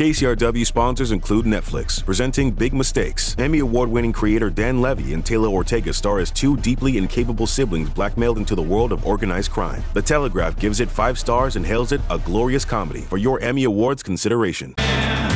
KCRW sponsors include Netflix, presenting Big Mistakes. Emmy Award-winning creator Dan Levy and Taylor Ortega star as two deeply incapable siblings blackmailed into the world of organized crime. The Telegraph gives it 5 stars and hails it a glorious comedy for your Emmy Awards consideration.